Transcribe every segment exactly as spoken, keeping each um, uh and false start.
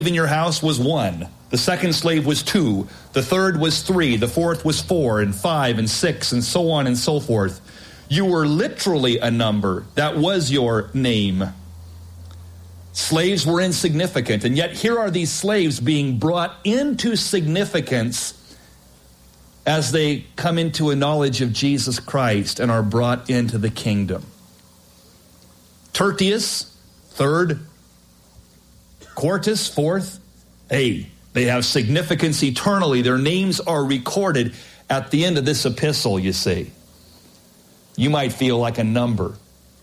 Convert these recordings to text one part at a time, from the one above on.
in your house was one. The second slave was two. The third was three. The fourth was four and five and six and so on and so forth. You were literally a number. That was your name. Slaves were insignificant, and yet here are these slaves being brought into significance as they come into a knowledge of Jesus Christ and are brought into the kingdom. Tertius, third. Quartus, fourth. Hey, they have significance eternally. Their names are recorded at the end of this epistle, you see. You might feel like a number.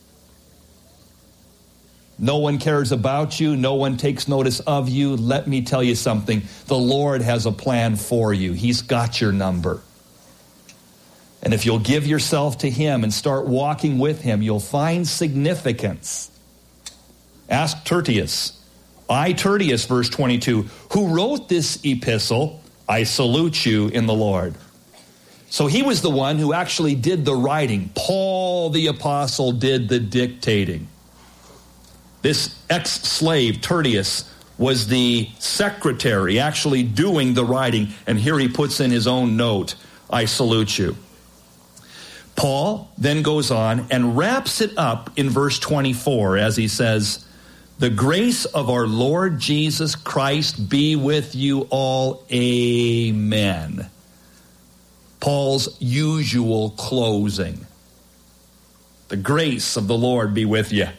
No one cares about you. No one takes notice of you. Let me tell you something. The Lord has a plan for you. He's got your number. And if you'll give yourself to Him and start walking with Him, you'll find significance. Ask Tertius. I, Tertius, verse twenty-two, who wrote this epistle, I salute you in the Lord. So he was the one who actually did the writing. Paul the apostle did the dictating. This ex-slave, Tertius, was the secretary actually doing the writing. And here he puts in his own note, I salute you. Paul then goes on and wraps it up in verse twenty-four as he says, the grace of our Lord Jesus Christ be with you all. Amen. Paul's usual closing. The grace of the Lord be with you.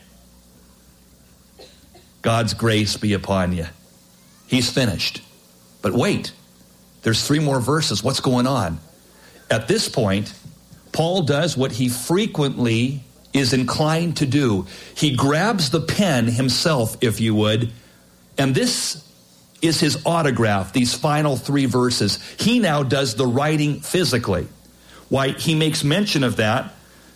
God's grace be upon you. He's finished. But wait, there's three more verses. What's going on? At this point, Paul does what he frequently is inclined to do. He grabs the pen himself, if you would, and this is his autograph, these final three verses. He now does the writing physically. Why, he makes mention of that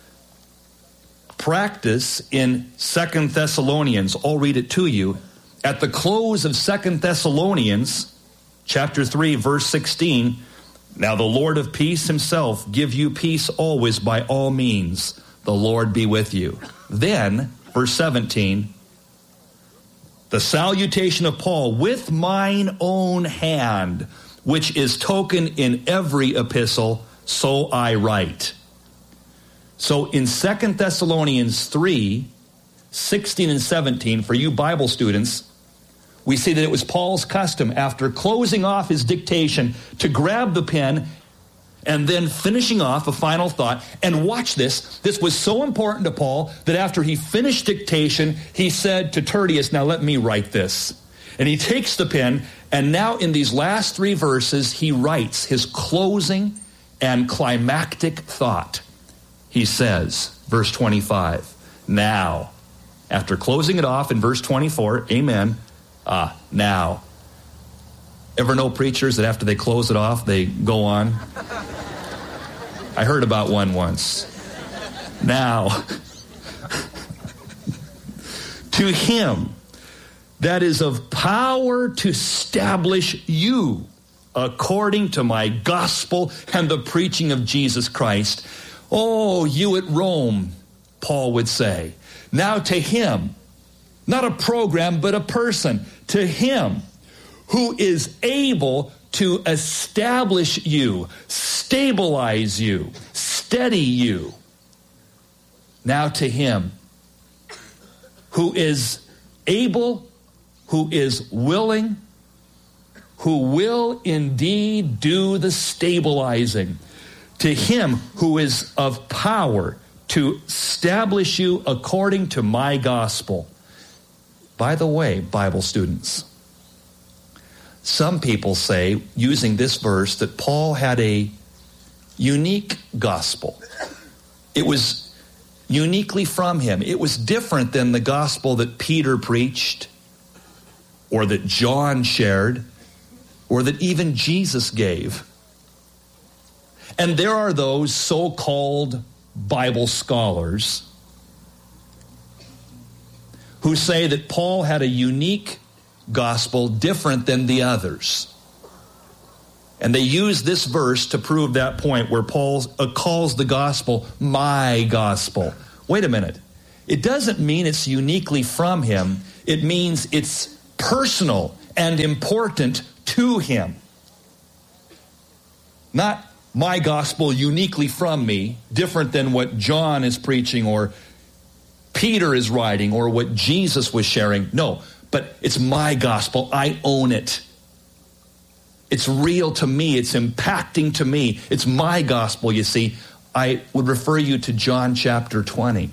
practice in Second Thessalonians. I'll read it to you. At the close of Second Thessalonians, chapter three, verse sixteen, now the Lord of peace himself give you peace always by all means. The Lord be with you. Then, verse seventeen, the salutation of Paul with mine own hand, which is token in every epistle, so I write. So in Second Thessalonians three, sixteen and seventeen, for you Bible students, we see that it was Paul's custom, after closing off his dictation, to grab the pen and then finishing off a final thought. And watch this. This was so important to Paul that after he finished dictation, he said to Tertius, now let me write this. And he takes the pen, and now in these last three verses, he writes his closing and climactic thought. He says, verse twenty-five, now, after closing it off in verse twenty-four, amen, ah, now. Ever know preachers that after they close it off, they go on? I heard about one once. Now, to him that is of power to establish you according to my gospel and the preaching of Jesus Christ. Oh, you at Rome, Paul would say. Now to him, not a program, but a person, to him who is able to establish you, stabilize you, steady you. Now to him who is able, who is willing, who will indeed do the stabilizing. To him who is of power to establish you according to my gospel. By the way, Bible students, some people say, using this verse, that Paul had a unique gospel. It was uniquely from him. It was different than the gospel that Peter preached, or that John shared, or that even Jesus gave. And there are those so-called Bible scholars who say that Paul had a unique gospel different than the others. And they use this verse to prove that point, where Paul uh, calls the gospel my gospel. Wait a minute. It doesn't mean it's uniquely from him. It means it's personal and important to him. Not my gospel uniquely from me, different than what John is preaching or Peter is writing or what Jesus was sharing. No, but it's my gospel. I own it. It's real to me. It's impacting to me. It's my gospel, you see. I would refer you to John chapter twenty.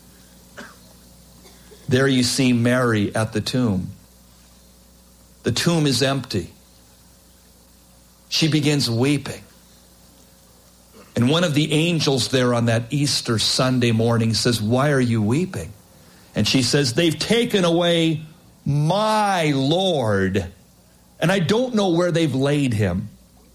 There you see Mary at the tomb. The tomb is empty. She begins weeping. And one of the angels there on that Easter Sunday morning says, "Why are you weeping?" And she says, "They've taken away my Lord, and I don't know where they've laid him."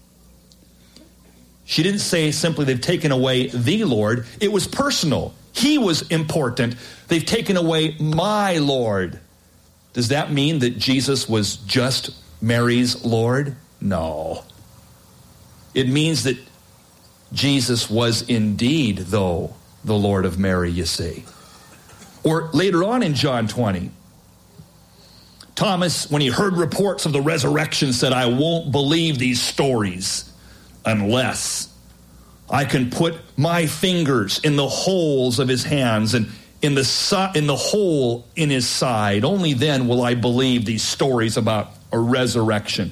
She didn't say simply they've taken away the Lord. It was personal. He was important. They've taken away my Lord. Does that mean that Jesus was just Mary's Lord? No. It means that Jesus was indeed, though, the Lord of Mary, you see. Or later on in John twenty, Thomas, when he heard reports of the resurrection, said, "I won't believe these stories unless I can put my fingers in the holes of his hands and in the si- in the hole in his side. Only then will I believe these stories about a resurrection."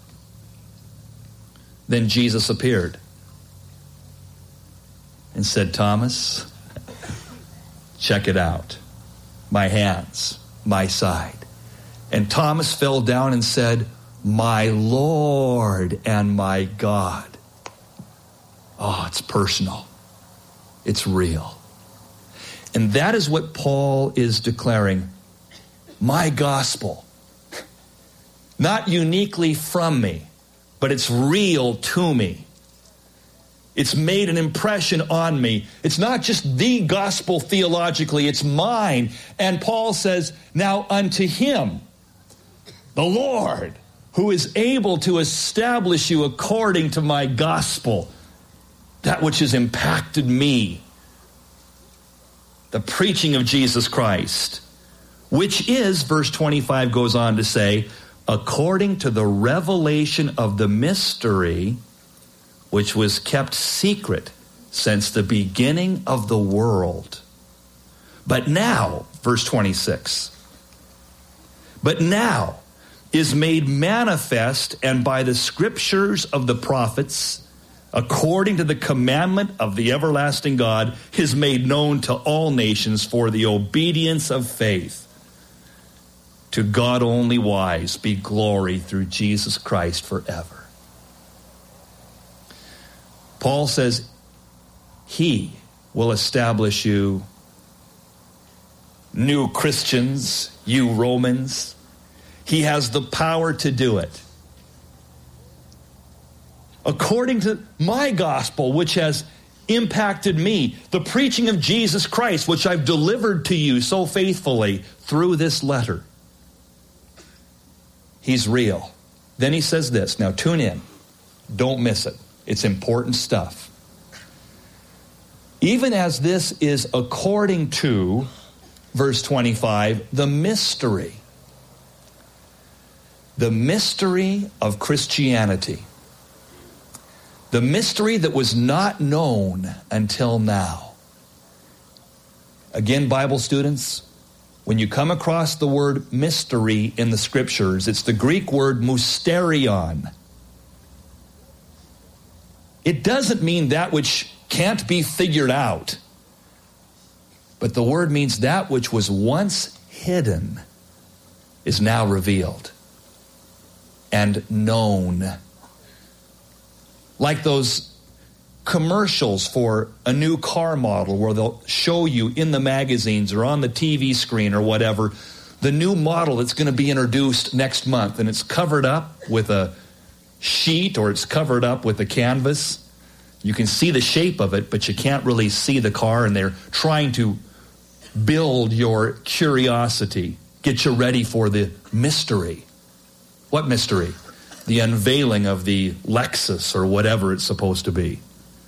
Then Jesus appeared and said, "Thomas, check it out. My hands, my side." And Thomas fell down and said, "My Lord and my God." Oh, it's personal. It's real. And that is what Paul is declaring. My gospel, not uniquely from me, but it's real to me. It's made an impression on me. It's not just the gospel theologically, it's mine. And Paul says, now unto him, the Lord, who is able to establish you according to my gospel, that which has impacted me, the preaching of Jesus Christ, which is, verse twenty-five goes on to say, according to the revelation of the mystery, which was kept secret since the beginning of the world. But now, verse twenty-six, but now is made manifest, and by the scriptures of the prophets, according to the commandment of the everlasting God, is made known to all nations for the obedience of faith. To God only wise be glory through Jesus Christ forever. Paul says he will establish you, new Christians, you Romans. He has the power to do it. According to my gospel, which has impacted me, the preaching of Jesus Christ, which I've delivered to you so faithfully through this letter. He's real. Then he says this. Now tune in. Don't miss it. It's important stuff. Even as this is according to, verse twenty-five, the mystery. The mystery of Christianity. The mystery that was not known until now. Again, Bible students, when you come across the word mystery in the scriptures, it's the Greek word mysterion. It doesn't mean that which can't be figured out, but the word means that which was once hidden is now revealed and known. Like those commercials for a new car model where they'll show you in the magazines or on the T V screen or whatever the new model that's going to be introduced next month, and it's covered up with a sheet or it's covered up with a canvas. You can see the shape of it, but you can't really see the car, and they're trying to build your curiosity, get you ready for the mystery. What mystery? The unveiling of the Lexus or whatever it's supposed to be.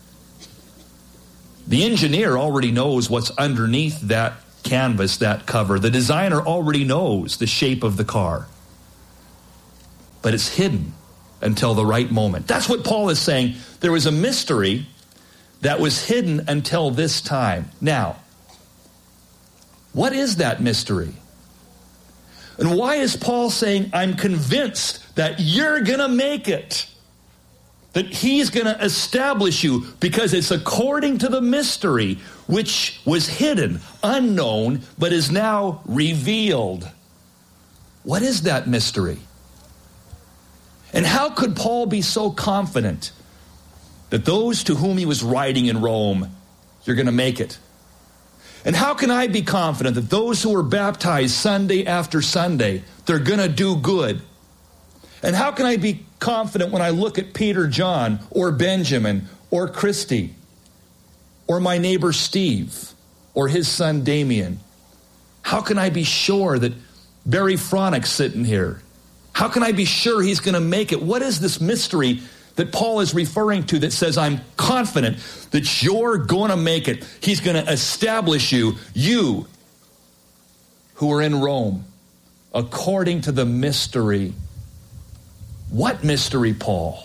The engineer already knows what's underneath that canvas, that cover. The designer already knows the shape of the car. but it's hidden until the right moment. That's what Paul is saying. There was a mystery that was hidden until this time. Now, what is that mystery? And why is Paul saying, I'm convinced that you're going to make it? That he's going to establish you, because it's according to the mystery which was hidden, unknown, but is now revealed. What is that mystery? And how could Paul be so confident that those to whom he was writing in Rome, you're going to make it? And how can I be confident that those who were baptized Sunday after Sunday, they're going to do good? And how can I be confident when I look at Peter, John, or Benjamin, or Christy, or my neighbor Steve, or his son Damien? How can I be sure that Barry Fronick's sitting here? How can I be sure he's going to make it? What is this mystery that Paul is referring to that says, I'm confident that you're going to make it? He's going to establish you, you who are in Rome, according to the mystery. What mystery, Paul?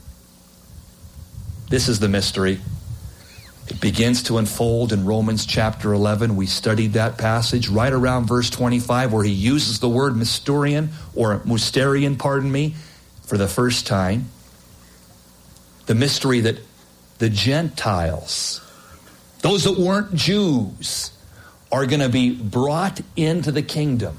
This is the mystery. It begins to unfold in Romans chapter eleven. We studied that passage right around verse twenty-five, where he uses the word mysterion, or mysterion, pardon me, for the first time. The mystery that the Gentiles, those that weren't Jews, are going to be brought into the kingdom.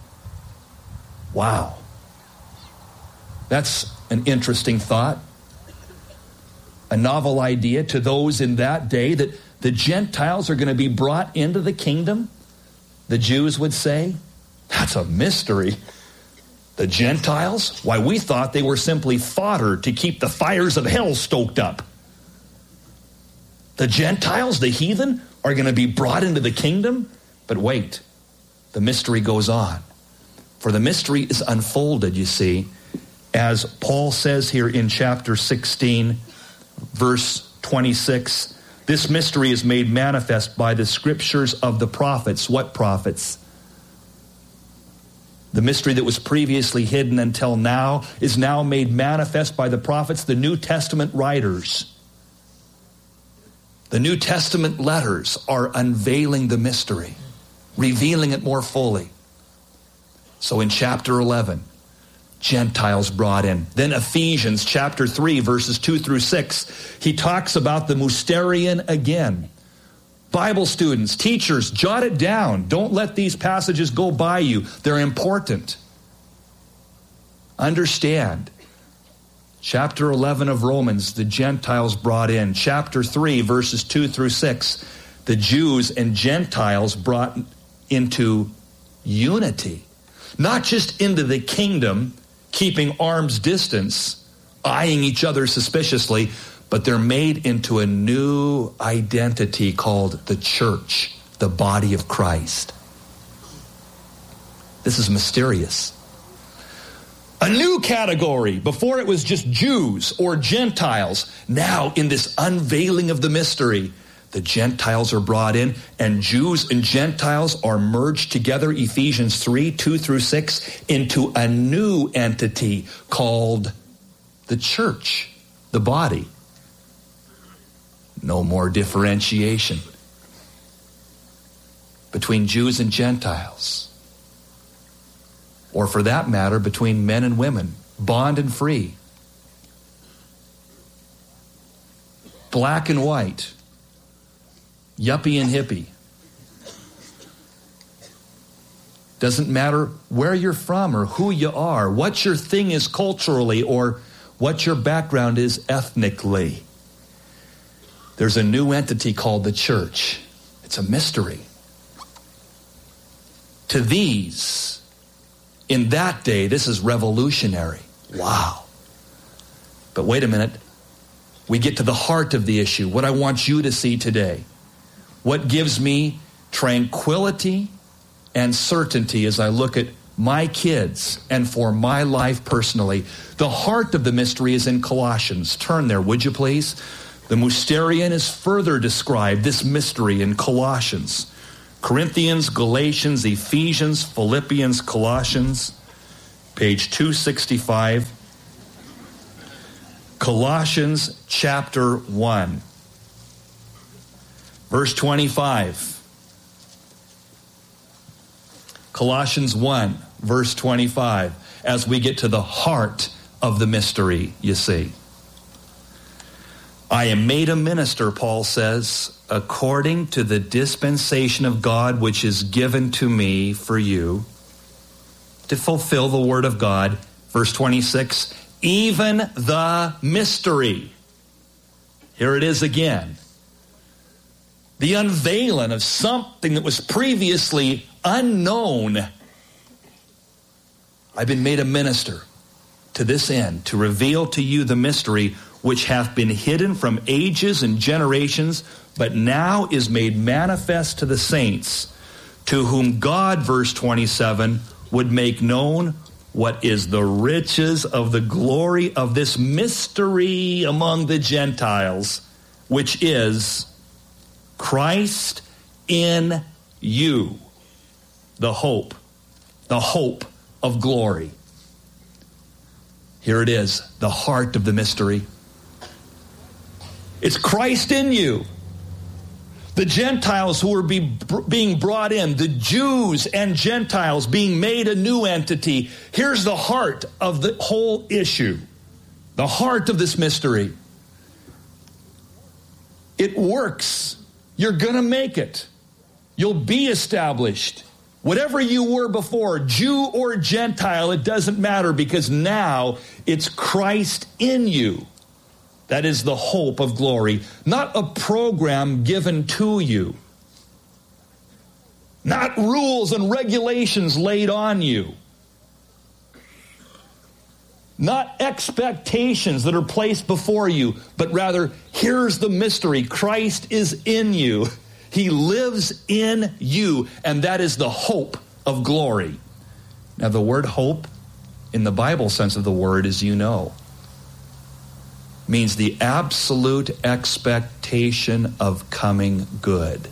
Wow. That's an interesting thought. A novel idea to those in that day, that the Gentiles are going to be brought into the kingdom. The Jews would say, that's a mystery. The Gentiles? Why, we thought they were simply fodder to keep the fires of hell stoked up. The Gentiles, the heathen, are going to be brought into the kingdom? But wait, the mystery goes on. For the mystery is unfolded, you see, as Paul says here in chapter sixteen, verse twenty-six, this mystery is made manifest by the scriptures of the prophets. What prophets? The mystery that was previously hidden until now is now made manifest by the prophets, the New Testament writers. The New Testament letters are unveiling the mystery, revealing it more fully. So in chapter eleven, Gentiles brought in. Then Ephesians chapter three, verses two through six, he talks about the mysterion again. Bible students, teachers, jot it down. Don't let these passages go by you. They're important. Understand. Chapter eleven of Romans, the Gentiles brought in. Chapter three, verses two through six, the Jews and Gentiles brought into unity. Not just into the kingdom, keeping arm's distance, eyeing each other suspiciously, but they're made into a new identity called the church, the body of Christ. This is mysterious. A new category. Before it was just Jews or Gentiles. Now in this unveiling of the mystery, the Gentiles are brought in, and Jews and Gentiles are merged together, Ephesians three, two through six, into a new entity called the church, the body. No more differentiation between Jews and Gentiles, or for that matter, between men and women, bond and free, black and white, yuppie and hippie. Doesn't matter where you're from or who you are, what your thing is culturally, or what your background is ethnically. There's a new entity called the church. It's a mystery. To these, in that day, this is revolutionary. Wow. But wait a minute. We get to the heart of the issue. What I want you to see today. What gives me tranquility and certainty as I look at my kids and for my life personally. The heart of the mystery is in Colossians. Turn there, would you please? The mysterion is further described, this mystery, in Colossians. Corinthians, Galatians, Ephesians, Philippians, Colossians. page two sixty-five, Colossians chapter one, verse twenty-five. Colossians one, verse twenty-five, as we get to the heart of the mystery, you see. I am made a minister, Paul says, according to the dispensation of God which is given to me for you, to fulfill the word of God. Verse twenty-six, even the mystery. Here it is again. The unveiling of something that was previously unknown. I've been made a minister to this end, to reveal to you the mystery which hath been hidden from ages and generations, but now is made manifest to the saints, to whom God, verse twenty-seven, would make known what is the riches of the glory of this mystery among the Gentiles, which is Christ in you, the hope, the hope of glory. Here it is, the heart of the mystery. It's Christ in you. The Gentiles who are be, being brought in, the Jews and Gentiles being made a new entity. Here's the heart of the whole issue, the heart of this mystery. It works. You're going to make it. You'll be established. Whatever you were before, Jew or Gentile, it doesn't matter, because now it's Christ in you. That is the hope of glory, not a program given to you, not rules and regulations laid on you, not expectations that are placed before you, but rather, here's the mystery. Christ is in you. He lives in you, and that is the hope of glory. Now, the word hope, in the Bible sense of the word, as you know, means the absolute expectation of coming good.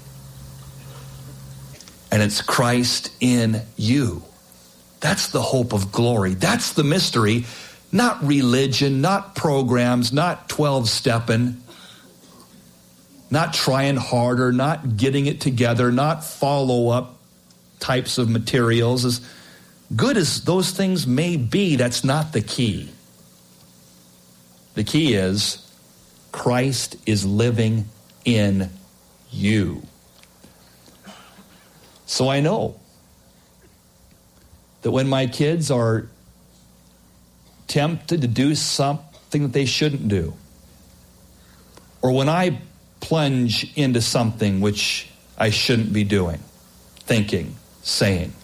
And it's Christ in you. That's the hope of glory. That's the mystery. Not religion, not programs, not twelve-stepping, not trying harder, not getting it together, not follow-up types of materials. As good as those things may be, that's not the key. The key is Christ is living in you. So I know that when my kids are tempted to do something that they shouldn't do, or when I plunge into something which I shouldn't be doing, thinking, saying,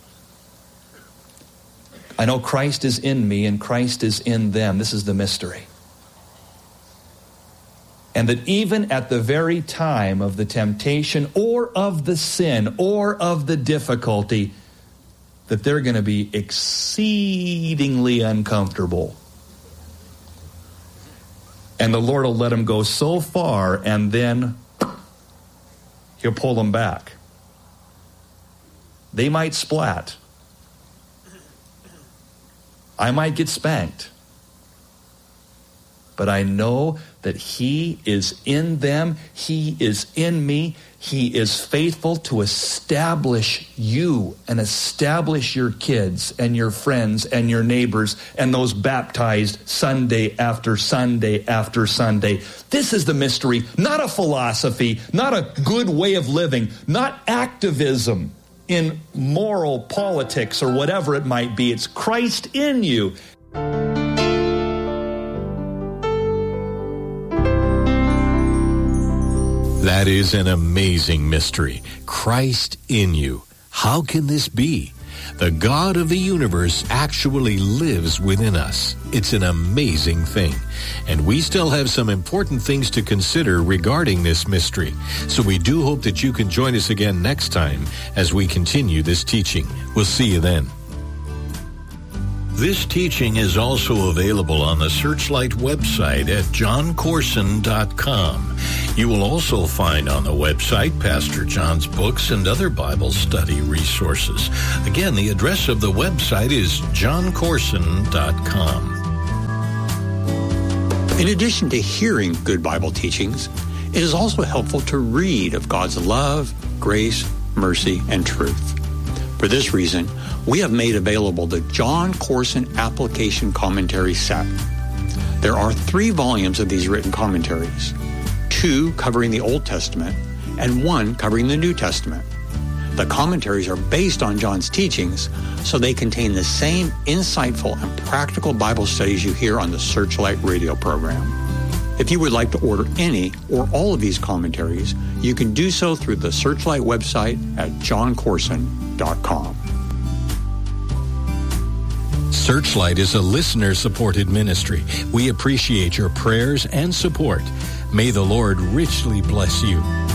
I know Christ is in me and Christ is in them. This is the mystery. And that even at the very time of the temptation or of the sin or of the difficulty, that they're going to be exceedingly uncomfortable. And the Lord will let them go so far, and then He'll pull them back. They might splat. I might get spanked. But I know that He is in them. He is in me. He is faithful to establish you and establish your kids and your friends and your neighbors and those baptized Sunday after Sunday after Sunday. This is the mystery, not a philosophy, not a good way of living, not activism in moral politics or whatever it might be. It's Christ in you. That is an amazing mystery. Christ in you. How can this be? The God of the universe actually lives within us. It's an amazing thing. And we still have some important things to consider regarding this mystery. So we do hope that you can join us again next time as we continue this teaching. We'll see you then. This teaching is also available on the Searchlight website at john corson dot com. You will also find on the website Pastor John's books and other Bible study resources. Again, the address of the website is john corson dot com. In addition to hearing good Bible teachings, it is also helpful to read of God's love, grace, mercy, and truth. For this reason, we have made available the John Corson Application Commentary Set. There are three volumes of these written commentaries, two covering the Old Testament and one covering the New Testament. The commentaries are based on John's teachings, so they contain the same insightful and practical Bible studies you hear on the Searchlight radio program. If you would like to order any or all of these commentaries, you can do so through the Searchlight website at john corson dot com. Searchlight is a listener-supported ministry. We appreciate your prayers and support. May the Lord richly bless you.